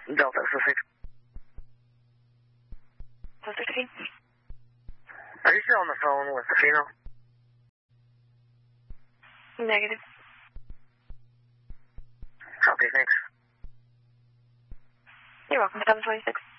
Delta 6. So 16? Are you still on the phone with the female? Negative. Okay, thanks. You're welcome. 726.